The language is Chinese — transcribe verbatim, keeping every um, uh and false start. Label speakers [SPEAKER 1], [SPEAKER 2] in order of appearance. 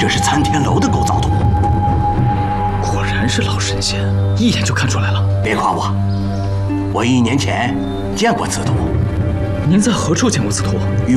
[SPEAKER 1] 这是参天楼的构造图。
[SPEAKER 2] 果然是老神仙，一眼就看出来了。
[SPEAKER 1] 别夸我，我一年前见过此图。
[SPEAKER 2] 您在何处见过此图？